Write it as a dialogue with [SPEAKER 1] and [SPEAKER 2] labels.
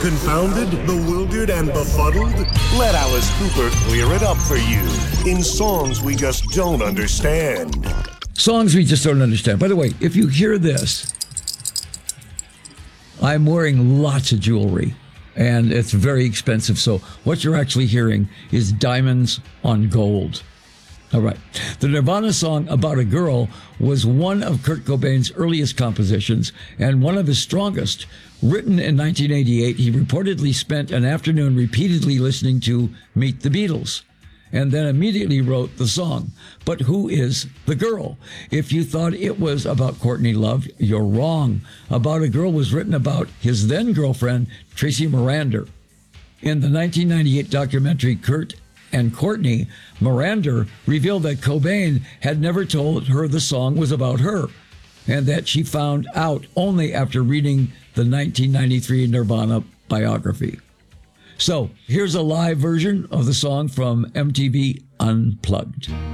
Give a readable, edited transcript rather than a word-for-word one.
[SPEAKER 1] Confounded, bewildered, and befuddled? Let Alice Cooper clear it up for you in songs we just don't understand.
[SPEAKER 2] Songs we just don't understand. By the way, if you hear this, I'm wearing lots of jewelry, and it's very expensive. So what you're actually hearing is diamonds on gold. All right. The Nirvana song About a Girl was one of Kurt Cobain's earliest compositions and one of his strongest. Written in 1988, he reportedly spent an afternoon repeatedly listening to Meet the Beatles and then immediately wrote the song. But who is the girl? If you thought it was about Courtney Love, you're wrong. About a Girl was written about his then girlfriend, Tracy Miranda. In the 1998 documentary Kurt and Courtney, Miranda revealed that Cobain had never told her the song was about her, and that she found out only after reading the 1993 Nirvana biography. So here's a live version of the song from MTV Unplugged.